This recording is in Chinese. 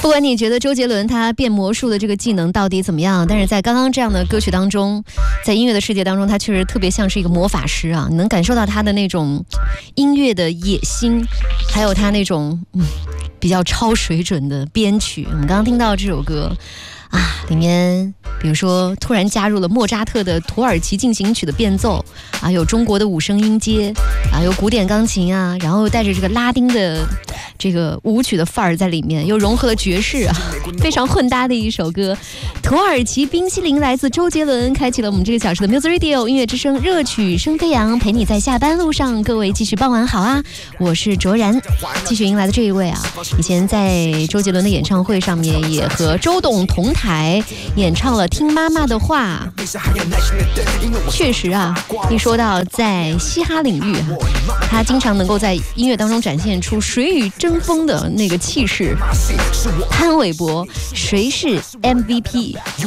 不管你觉得周杰伦他变魔术的这个技能到底怎么样，但是在刚刚这样的歌曲当中，在音乐的世界当中，他确实特别像是一个魔法师啊！你能感受到他的那种音乐的野心，还有他那种比较超水准的编曲。我们刚刚听到这首歌啊，里面比如说突然加入了莫扎特的土耳其进行曲的变奏啊，有中国的五声音阶啊，有古典钢琴啊，然后带着这个拉丁的这个舞曲的范儿在里面，又融合了爵士啊，非常混搭的一首歌。土耳其冰淇淋来自周杰伦，开启了我们这个小时的 Music Radio 音乐之声，热曲声飞扬，陪你在下班路上。各位继续傍晚好啊，我是卓然。继续迎来的这一位啊，以前在周杰伦的演唱会上面也和周董同台演唱了《听妈妈的话》。确实啊，一说到在嘻哈领域他经常能够在音乐当中展现出水雨争锋的那个气势。潘玮柏，谁是 MVP？